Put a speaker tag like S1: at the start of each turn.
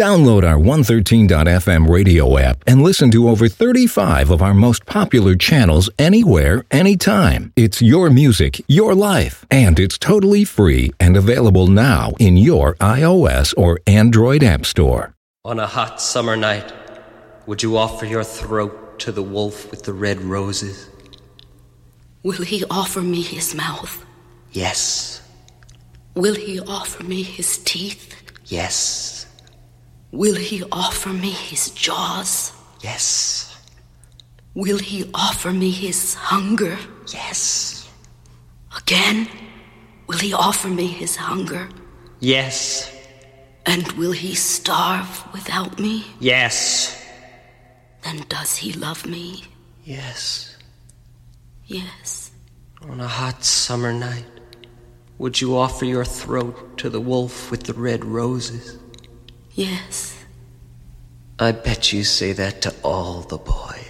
S1: Download our 113.fm radio app and listen to over 35 of our most popular channels anywhere, anytime. It's your music, your life, and it's totally free and available now in your iOS or Android app store.
S2: On a hot summer night, would you offer your throat to the wolf with the red roses?
S3: Will he offer me his mouth?
S2: Yes.
S3: Will he offer me his teeth?
S2: Yes.
S3: Will he offer me his jaws?
S2: Yes.
S3: Will he offer me his hunger?
S2: Yes.
S3: Again, will he offer me his hunger?
S2: Yes.
S3: And will he starve without me?
S2: Yes.
S3: Then does he love me?
S2: Yes.
S3: Yes.
S2: On a hot summer night, would you offer your throat to the wolf with the red roses?
S3: Yes.
S2: I bet you say that to all the boys.